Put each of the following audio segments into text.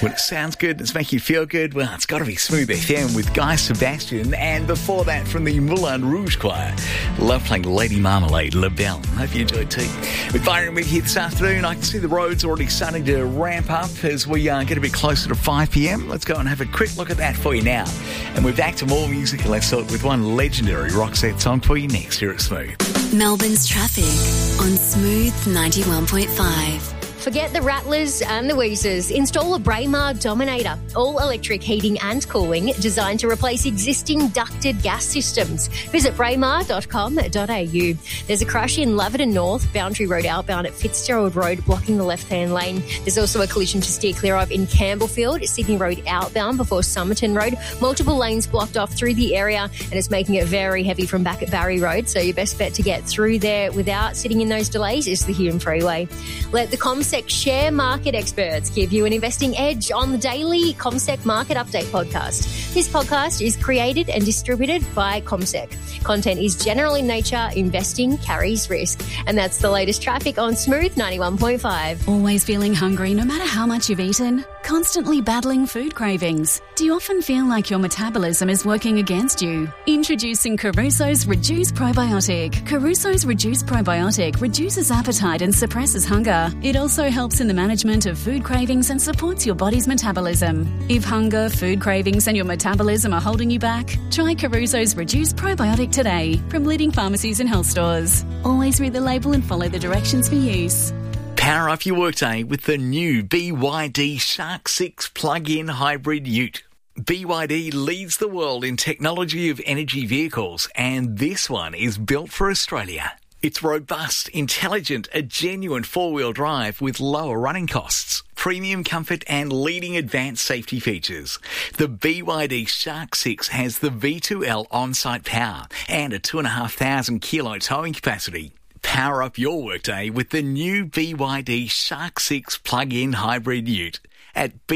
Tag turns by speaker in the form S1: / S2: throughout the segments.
S1: When it sounds good, it's making you feel good, well, it's got to be Smooth FM with Guy Sebastian. And before that, from the Moulin Rouge Choir, love playing Lady Marmalade, La Belle. Hope you enjoyed too. With Byron with you this afternoon, I can see the roads already starting to ramp up as we get a bit closer to 5 p.m. Let's go and have a quick look at that for you now. And we're back to more music, and let's start with one legendary Roxette song for you next here at Smooth.
S2: Melbourne's traffic on Smooth 91.5.
S3: Forget the Rattlers and the Weezers. Install a Braemar Dominator, all-electric heating and cooling designed to replace existing ducted gas systems. Visit braemar.com.au. There's a crash in Laverton North, Boundary Road outbound at Fitzgerald Road, blocking the left-hand lane. There's also a collision to steer clear of in Campbellfield, Sydney Road outbound before Somerton Road. Multiple lanes blocked off through the area, and it's making it very heavy from back at Barry Road, so your best bet to get through there without sitting in those delays is the Hume Freeway. Let the CommSec share market experts give you an investing edge on the daily CommSec Market Update podcast. This podcast is created and distributed by CommSec. Content is general in nature, investing carries risk. And that's the latest traffic on Smooth 91.5.
S2: Always feeling hungry no matter how much you've eaten? Constantly battling food cravings? Do you often feel like your metabolism is working against you? Introducing Caruso's Reduce Probiotic. Caruso's Reduce Probiotic reduces appetite and suppresses hunger. It also helps in the management of food cravings and supports your body's metabolism. If hunger, food cravings and your metabolism are holding you back, try Caruso's Reduce Probiotic today from leading pharmacies and health stores. Always read the label and follow the directions for use.
S1: Power up your workday with the new BYD Shark 6 plug-in hybrid ute. BYD leads the world in technology of energy vehicles, and this one is built for Australia. It's robust, intelligent, a genuine four-wheel drive with lower running costs, premium comfort and leading advanced safety features. The BYD Shark 6 has the V2L on-site power and a 2,500 kilo towing capacity. Power up your workday with the new BYD Shark 6 plug-in hybrid ute at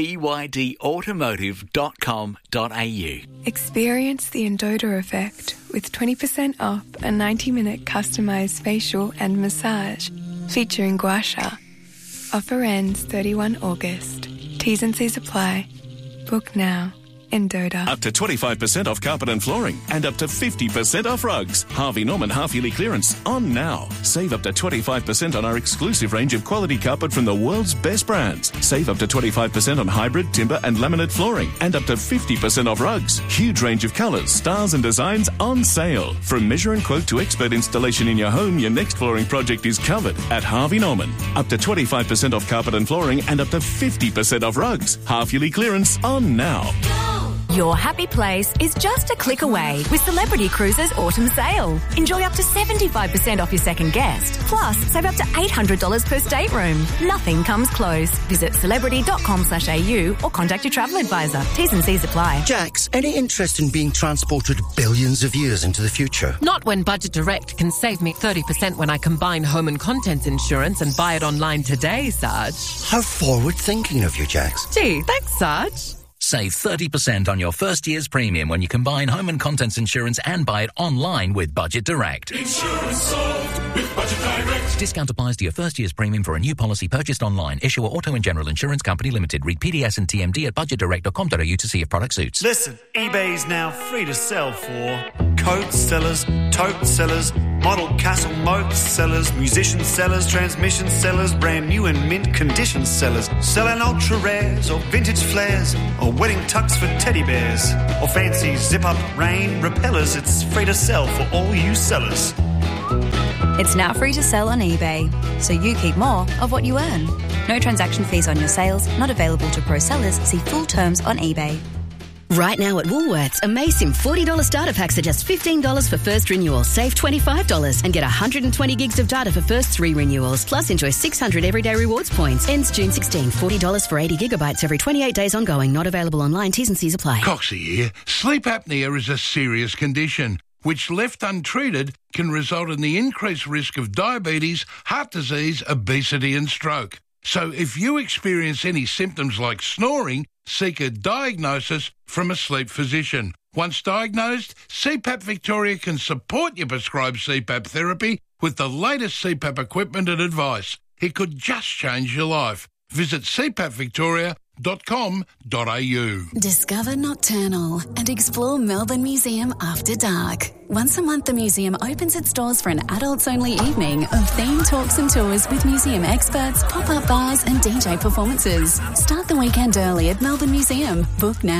S1: bydautomotive.com.au.
S4: Experience the Endota effect with 20% off a 90-minute customised facial and massage featuring Gua Sha. Offer ends 31 August. T's and C's apply. Book now. Endota.
S5: Up to 25% off carpet and flooring and up to 50% off rugs. Harvey Norman half-yearly clearance on now. Save up to 25% on our exclusive range of quality carpet from the world's best brands. Save up to 25% on hybrid, timber and laminate flooring and up to 50% off rugs. Huge range of colours, styles and designs on sale. From measure and quote to expert installation in your home, your next flooring project is covered at Harvey Norman. Up to 25% off carpet and flooring and up to 50% off rugs. Half-yearly clearance on now.
S6: Your happy place is just a click away with Celebrity Cruises Autumn Sale. Enjoy up to 75% off your second guest. Plus, save up to $800 per stateroom. Nothing comes close. Visit celebrity.com.au or contact your travel advisor. T's and C's apply.
S7: Jax, any interest in being transported billions of years into the future?
S8: Not when Budget Direct can save me 30% when I combine home and contents insurance and buy it online today, Sarge.
S7: How forward-thinking of you, Jax.
S8: Gee, thanks, Sarge.
S9: Save 30% on your first year's premium when you combine home and contents insurance and buy it online with Budget Direct.
S10: Insurance solved with Budget Direct.
S9: Discount applies to your first year's premium for a new policy purchased online. Issuer Auto and General Insurance Company Limited. Read PDS and TMD at budgetdirect.com.au to see if product suits.
S11: Listen, eBay's now free to sell for coat sellers, tote sellers, model castle moat sellers, musician sellers, transmission sellers, brand new and mint condition sellers, selling ultra rares or vintage flares or wedding tux for teddy bears or fancy zip-up rain repellers. It's free to sell for all you sellers.
S12: It's now free to sell on eBay, so you keep more of what you earn. No transaction fees on your sales, not available to pro sellers. See full terms on eBay.
S13: Right now at Woolworths, Amazing $40 starter packs are just $15 for first renewal. Save $25 and get 120 gigs of data for first 3 renewals. Plus, enjoy 600 everyday rewards points. Ends June 16. $40 for 80 gigabytes every 28 days ongoing. Not available online. T's and C's apply.
S14: Coxie here. Sleep apnea is a serious condition which, left untreated, can result in the increased risk of diabetes, heart disease, obesity and stroke. So if you experience any symptoms like snoring, seek a diagnosis from a sleep physician. Once diagnosed, CPAP Victoria can support your prescribed CPAP therapy with the latest CPAP equipment and advice. It could just change your life. Visit cpapvictoria.com.au. melbournemuseum.com.au.
S2: Discover Nocturnal and explore Melbourne Museum after dark. Once a month, the museum opens its doors for an adults-only evening of themed talks and tours with museum experts, pop-up bars and DJ performances. Start the weekend early at Melbourne Museum. Book now.